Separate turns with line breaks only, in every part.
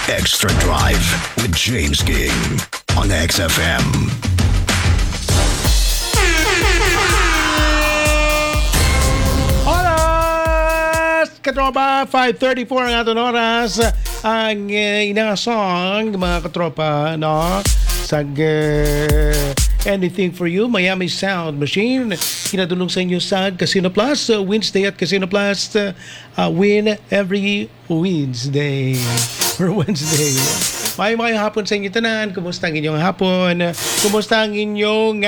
Extra Drive with James King on XFM.
Oras! Katropa, 5:34 ang aton oras. Ang inasong mga katropa, no? Sag Anything for You, Miami Sound Machine. Kinadulong sa inyo sa Casino Plus. Wednesday at Casino Plus. Win every Wednesday. Or Wednesday. May hapon sa inyo tanan. Kumusta ang inyong hapon? Kumusta ang inyong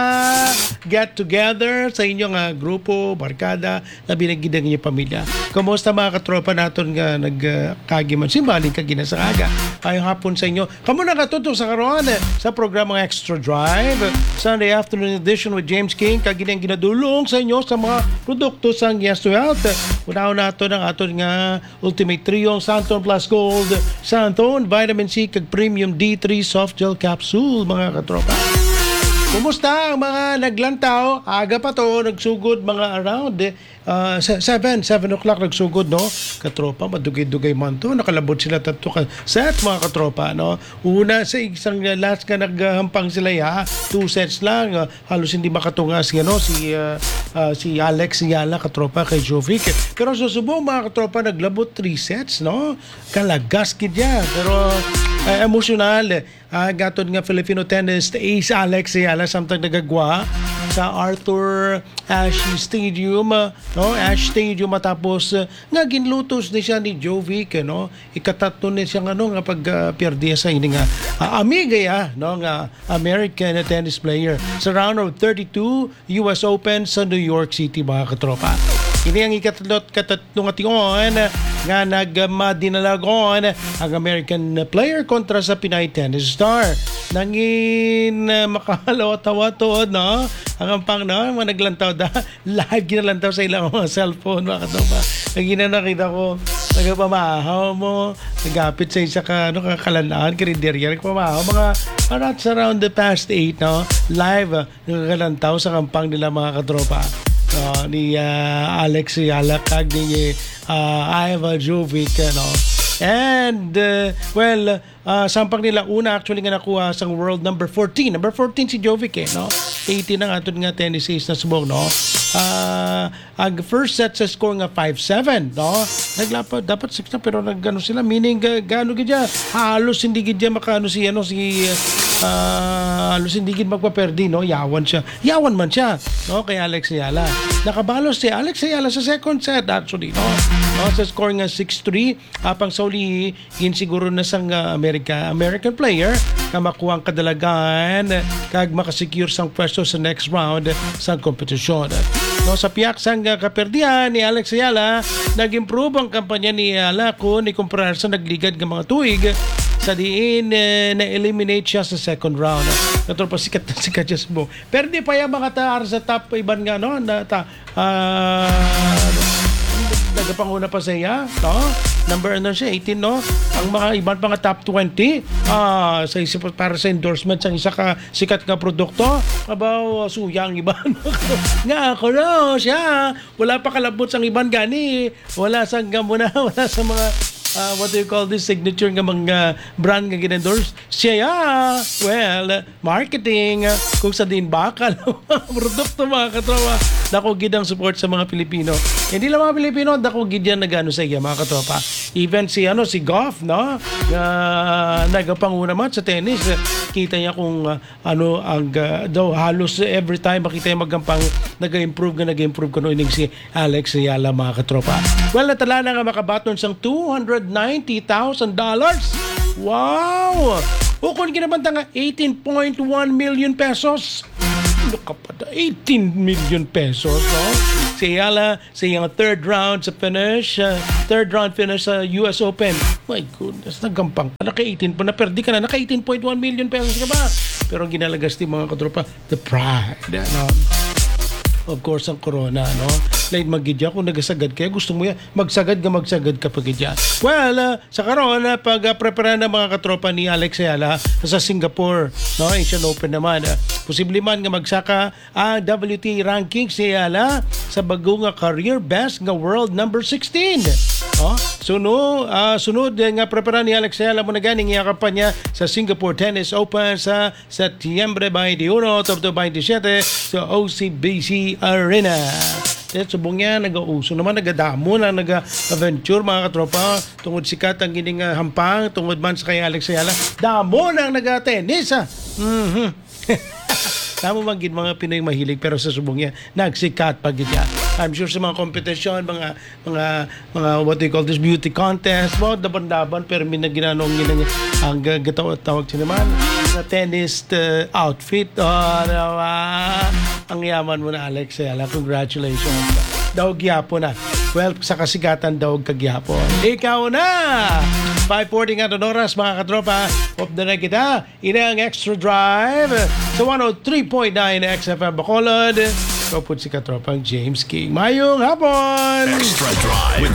get together sa inyong grupo, barkada, na binagid ang inyong pamilya? Kumusta mga katropa natin nga nagkagiman? Simbaling kagina sa aga. May hapon sa inyo. Kamu na katuto sa karon sa programang Extra Drive. Sunday afternoon edition with James King. Kaginang ginadulong sa inyo sa mga produkto sa Yes to Health. Unaw nato ng aton nga Ultimate Trio, Santon Plus Gold, Santon, Vitamin C, kag Premium D3 Soft Gel Capsule, mga katropa. Kumusta ang mga naglantaw? Aga pa to, nagsugod mga around 7 o'clock nagsugod, no? Katropa, madugay-dugay man to. Nakalabot sila tatlo set, mga katropa, no? Una, sa isang last ka naghampang sila, 2 sets lang. Halos hindi makatungas, si Alex Yala, katropa, kay Jovic. Pero susubong, mga katropa, naglabot 3 sets, no? Kalagas kidya. Pero emosyonal. Gaton nga Filipino tennis ace Alex Ayala samtang nagagwa sa Arthur Ashe Stadium, no? Ashe Stadium, matapos nga ginlutos ni siya ni Jovic, no? Ikatatlo ni siya nga pagperdiya sa ini nga amiga no, nga American tennis player sa round of 32 US Open sa New York City, mga katropa. Ini ang ikatlong atingon nga nagmadinalagon ang American player kontra sa Pinay tennis star. Nangin makalawa-tawa to, no? Ang pang na, mga naglantaw da. Live ginalantaw sa ilang mga cellphone, mga katropa. Ang nakita ko, nagpamahaw mo, nagapit sa isa kakalanaan, karinderya, nagpamahaw. Mga parats around the past 8, no? Live, nagkalantaw sa kampang nila, mga katropa. Ni Alex Yalakag, ni Iva Jovic, no? And, sampang nila una actually nga nakuha sa world number 14. Number 14 si Jovic, no? 18 ang aton nga tennis ace na subong, no? Ang first set sa score nga 5-7, no? Naglapad, dapat 6 na, pero nagano sila, meaning gano gidya, halos hindi gidya makano halos hindi gid magpaperdi, no? Yawan man siya, no? Kay Alex Ayala. Nakabalos si Alex Ayala sa second set actually, no? Sa score nga 6-3, pang soli siguro na sang American player na makuha ang kadalagan kag makasecure sang pwesto sa next round sa kompetisyon. No, sa piyak sang kaperdian ni Alex Ayala, nag-improve ang kampanya ni Ayala kung ikumpara sa nagligad ng mga tuig sa diin na-eliminate siya sa second round. Ito pa sikat siya sa buong. Pero di pa yung mga taar sa top iban nga, no? Nagapanguna pa sa iya, no? Number siya, 18, no? Ang mga iban pa nga top 20 sa isip para sa endorsement sa isa ka sikat ka produkto, abaw suyang iban. Nga ako no, siya wala pa kalabot sang iban gani, wala sang gamuna, wala sa mga what do you call this signature nga mga brand nga ginendorse siya, marketing kung sa din bakal produkto, mga katropa. Dako gid ang support sa mga Pilipino, hindi lang mga Pilipino, dako gid yan nagano sa iya, mga katropa. Even si Goff, no, nagapanguna man sa tennis, kita niya kung daw halos every time makita niya magampang nag-improve kuno ining si Alex Ayala, mga katropa. Well, natala na nga makabaton sang $290,000. Wow! O kung ginabanta nga 18.1 million pesos. Ano ka pa da? 18 million pesos, no? Si Ayala, sa iyang third round finish sa US Open. My goodness, nagampang. Naka-18 po, naperdi ka na. Naka-18.1 million pesos ka ba? Pero ginalagas din, mga katropa, the pride, no? Of course, ang corona, no? lain magidya kung nagasagad kaya gusto mo yan magsagad ka pagidya. Well, sa karon pag-prepare ng mga katropa ni Alex Ayala sa Singapore, no, Asian Open naman. Posible man nga magsaka ang WTA ranking si Ayala sa bago nga career best nga world number 16. Oh, sunod nga prepare ni Alex Ayala mo na ganing iyakap niya sa Singapore Tennis Open sa Setyembre 21 to 27 sa OCBC Arena. At subong niya, nag-auso naman, nagadamo na, nag-adventure mga katropa. Tungod sikat ang gining hampang, tungod man sa kay Alex Ayala. Damo na nag-tennis ha. Tama man gid mga Pinoy mahilig pero sa subong niya, nagsikat pag gid. I'm sure sa mga competition, mga what do you call this, beauty contest, mo daban-daban pero may naginanong yun ang tawag siya naman na tennis outfit. Ang yaman mo na Alex Ayala. Congratulations. Daog yapon na. Well, sa kasigatan daog kagyapon. Ikaw na! 5:40 nga doon oras mga katropa. Hope na kita. Ina ang Extra Drive sa 103.9 XFM Bacolod. Kaput si katropang James King. Mayong hapon!
Extra Drive with